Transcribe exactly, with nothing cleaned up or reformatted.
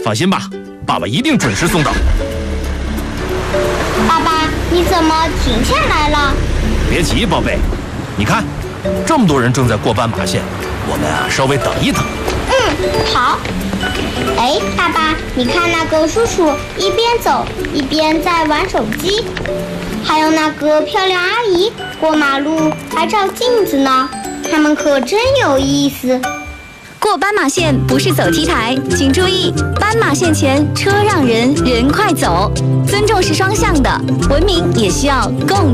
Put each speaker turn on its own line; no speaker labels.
放心吧，爸爸一定准时送到。
爸爸，你怎么停下来了？
别急，宝贝，你看，这么多人正在过斑马线，我们啊稍微等一等。
嗯，好。哎，爸爸，你看那个叔叔一边走一边在玩手机，还有那个漂亮阿姨过马路还照镜子呢，他们可真有意思。
过斑马线不是走 T 台，请注意，斑马线前车让人，人快走，尊重是双向的，文明也需要共。